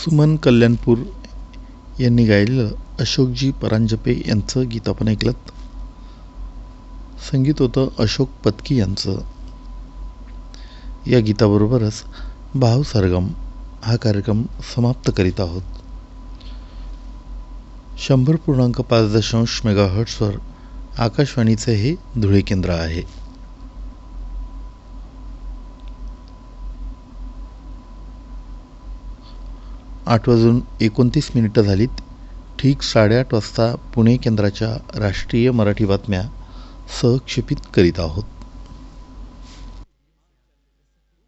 सुमन कल्याणपूर यांनी गायलेलं अशोकजी परांजपे यांचं गीत आपण ऐकलं. संगीत होतं अशोक पत्की यांचं. या गीताबरोबरच भाव सरगम हा कार्यक्रम समाप्त करीत आहोत. 100.5 मेगाहर्ट्झवर आकाशवाणीचे हे धुळे केंद्र आहे. 8:29 झालीत. ठीक 8:30 वाजता पुणे केंद्राच्या राष्ट्रीय मराठी बातम्या सहक्षेपित करीत आहोत.